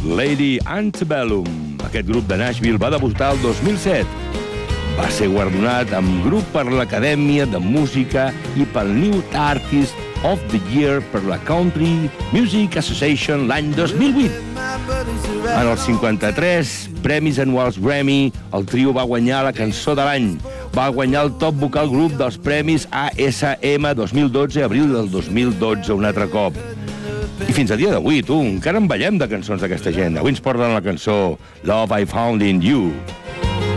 Lady Antebellum. Aquest grup de Nashville va debutar el 2007. Va ser guardonat amb grup per l'Acadèmia de Música i pel New Artist of the Year per la Country Music Association l'any 2008. En els 53 premis anuals Grammy, el trio va guanyar la cançó de l'any. Va guanyar el Top Vocal Group dels premis ASM 2012 a abril del 2012 un altre cop. I fins a dia d'avui, encara en ballem de cançons d'aquesta gent. Avui ens porten la cançó Love I Found in You.